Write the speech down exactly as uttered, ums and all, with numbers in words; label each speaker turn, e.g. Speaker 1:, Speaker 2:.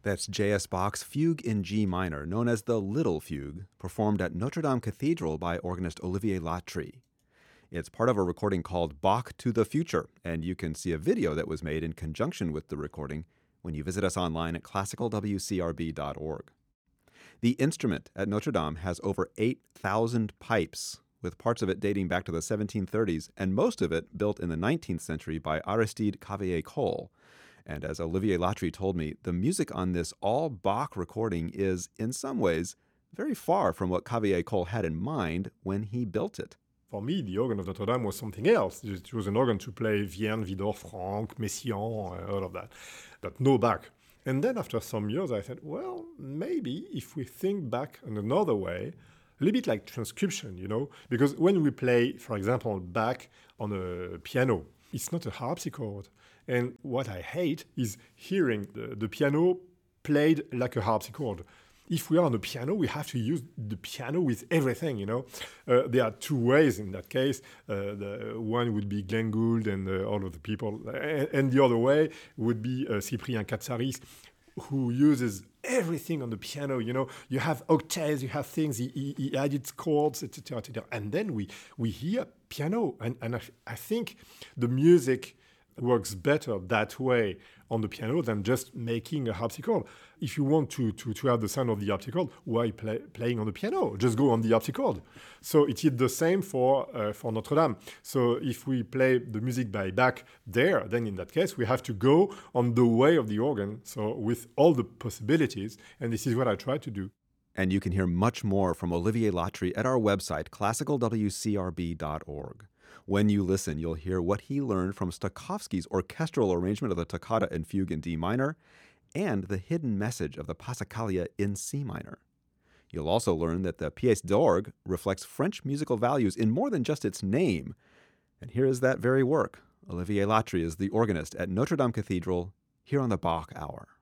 Speaker 1: That's J S. Bach's Fugue in G minor, known as the Little Fugue, performed at Notre Dame Cathedral by organist Olivier Latry. It's part of a recording called Bach to the Future, and you can see a video that was made in conjunction with the recording when you visit us online at classical w c r b dot org. The instrument at Notre Dame has over eight thousand pipes, with parts of it dating back to the seventeen thirties, and most of it built in the nineteenth century by Aristide Cavaillé-Coll. And as Olivier Latry told me, the music on this all-Bach recording is, in some ways, very far from what Cavaillé-Coll had in mind when he built it.
Speaker 2: For me, the organ of Notre Dame was something else. It was an organ to play Vierne, Widor, Franck, Messiaen, uh, all of that, but no Bach. And then after some years, I said, well, maybe if we think back in another way, a little bit like transcription, you know? Because when we play, for example, Bach on a piano, it's not a harpsichord. And what I hate is hearing the, the piano played like a harpsichord. If we are on a piano, we have to use the piano with everything, you know. Uh, there are two ways in that case. Uh, the one would be Glenn Gould and uh, all of the people. And, and the other way would be uh, Cyprien Katsaris, who uses everything on the piano, you know. You have octaves, you have things, he, he, he added chords, et cetera, et cetera. And then we, we hear piano. And, and I, I think the music works better that way on the piano than just making a harpsichord. If you want to, to, to have the sound of the harpsichord, why play, playing on the piano? Just go on the harpsichord. So it is the same for uh, for Notre Dame. So if we play the music by Bach there, then in that case, we have to go on the way of the organ, so with all the possibilities, and this is what I try to do.
Speaker 1: And you can hear much more from Olivier Latry at our website, classical w c r b dot org. When you listen, you'll hear what he learned from Stokowski's orchestral arrangement of the Toccata and Fugue in D minor, and the hidden message of the Passacaglia in C minor. You'll also learn that the Pièce d'Orgue reflects French musical values in more than just its name. And here is that very work. Olivier Latry is the organist at Notre Dame Cathedral, here on the Bach Hour.